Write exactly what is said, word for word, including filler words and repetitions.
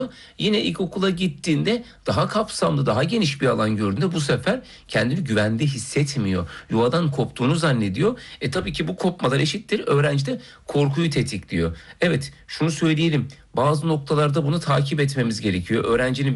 Yine ilkokula gittiğinde daha kapsamlı, daha geniş bir alan gördüğünde bu sefer kendini güvende hissetmiyor. Yuvadan koptuğunu zannediyor. E tabii ki bu kopmalar eşittir öğrencide korkuyu tetikliyor. Evet, şunu söyleyelim. Bazı noktalarda bunu takip etmemiz gerekiyor. Öğrencinin